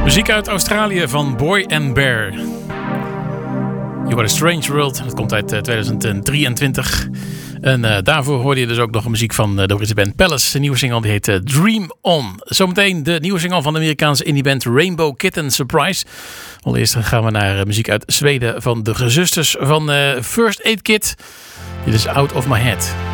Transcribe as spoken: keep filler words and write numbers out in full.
Muziek uit Australië van Boy and Bear. You Got a Strange World. Dat komt uit tweeduizend drieëntwintig. En uh, daarvoor hoorde je dus ook nog muziek van uh, de Britse band Palace. Een nieuwe single die heet uh, Dream On. Zometeen de nieuwe single van de Amerikaanse indieband Rainbow Kitten Surprise. Allereerst gaan we naar uh, muziek uit Zweden van de gezusters van uh, First Aid Kit. Dit is Out of My Head.